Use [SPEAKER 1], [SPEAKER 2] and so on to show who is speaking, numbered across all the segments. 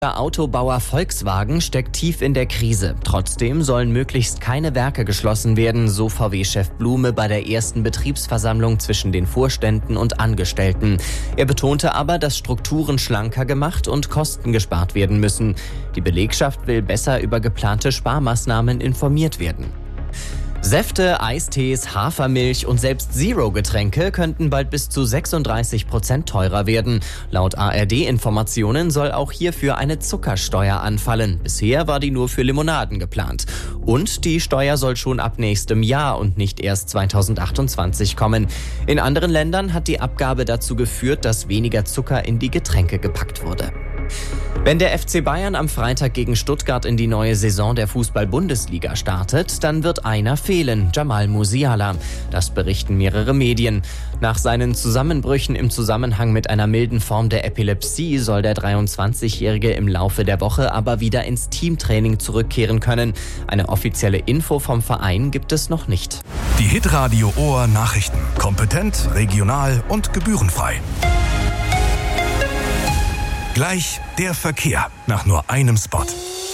[SPEAKER 1] Der Autobauer Volkswagen steckt tief in der Krise. Trotzdem sollen möglichst keine Werke geschlossen werden, so VW-Chef Blume bei der ersten Betriebsversammlung zwischen den Vorständen und Angestellten. Er betonte aber, dass Strukturen schlanker gemacht und Kosten gespart werden müssen. Die Belegschaft will besser über geplante Sparmaßnahmen informiert werden. Säfte, Eistees, Hafermilch und selbst Zero-Getränke könnten bald bis zu 36% teurer werden. Laut ARD-Informationen soll auch hierfür eine Zuckersteuer anfallen. Bisher war die nur für Limonaden geplant. Und die Steuer soll schon ab nächstem Jahr und nicht erst 2028 kommen. In anderen Ländern hat die Abgabe dazu geführt, dass weniger Zucker in die Getränke gepackt wurde. Wenn der FC Bayern am Freitag gegen Stuttgart in die neue Saison der Fußball-Bundesliga startet, dann wird einer fehlen, Jamal Musiala. Das berichten mehrere Medien. Nach seinen Zusammenbrüchen im Zusammenhang mit einer milden Form der Epilepsie soll der 23-Jährige im Laufe der Woche aber wieder ins Teamtraining zurückkehren können. Eine offizielle Info vom Verein gibt es noch nicht.
[SPEAKER 2] Die Hitradio Ohr Nachrichten. Kompetent, regional und gebührenfrei. Gleich der Verkehr nach nur einem Spot.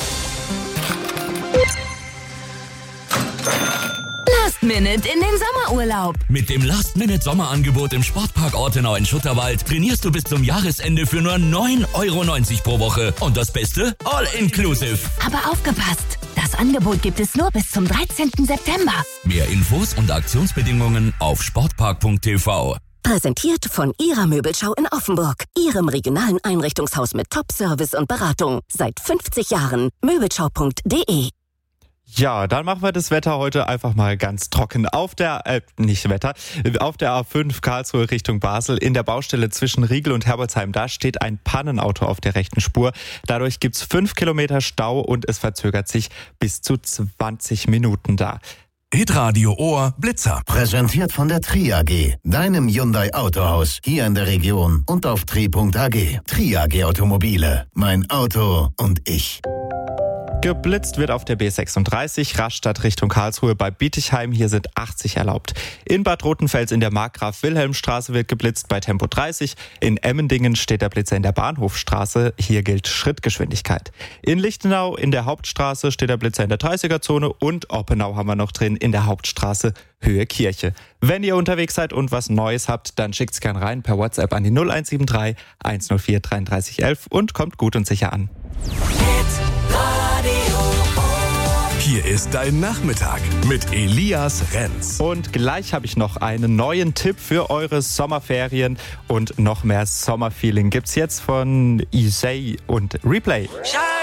[SPEAKER 3] Last Minute in den Sommerurlaub.
[SPEAKER 4] Mit dem Last-Minute-Sommerangebot im Sportpark Ortenau in Schutterwald trainierst du bis zum Jahresende für nur 9,90 € pro Woche. Und das Beste? All-inclusive.
[SPEAKER 3] Aber aufgepasst! Das Angebot gibt es nur bis zum 13. September.
[SPEAKER 4] Mehr Infos und Aktionsbedingungen auf sportpark.tv.
[SPEAKER 5] Präsentiert von Ihrer Möbelschau in Offenburg, Ihrem regionalen Einrichtungshaus mit Top-Service und Beratung. Seit 50 Jahren. Möbelschau.de.
[SPEAKER 6] Ja, dann machen wir das Wetter heute einfach mal ganz trocken. auf der A5 Karlsruhe Richtung Basel in der Baustelle zwischen Riegel und Herbolzheim. Da steht ein Pannenauto auf der rechten Spur. Dadurch gibt's 5 Kilometer Stau und es verzögert sich bis zu 20 Minuten da.
[SPEAKER 2] Hitradio Ohr Blitzer.
[SPEAKER 7] Präsentiert von der Tri AG, deinem Hyundai Autohaus, hier in der Region und auf tri.ag. Tri AG Automobile, mein Auto und ich.
[SPEAKER 6] Geblitzt wird auf der B36 Rastatt Richtung Karlsruhe bei Bietigheim. Hier sind 80 erlaubt. In Bad Rotenfels in der Markgraf-Wilhelm-Straße wird geblitzt bei Tempo 30. In Emmendingen steht der Blitzer in der Bahnhofstraße. Hier gilt Schrittgeschwindigkeit. In Lichtenau in der Hauptstraße steht der Blitzer in der 30er-Zone. Und Oppenau haben wir noch drin in der Hauptstraße Höhe Kirche. Wenn ihr unterwegs seid und was Neues habt, dann schickt's gern rein per WhatsApp an die 0173 104 33 11 und kommt gut und sicher an.
[SPEAKER 2] Hier ist dein Nachmittag mit Elias Renz.
[SPEAKER 6] Und gleich habe ich noch einen neuen Tipp für eure Sommerferien und noch mehr Sommerfeeling gibt's jetzt von Isay und Replay.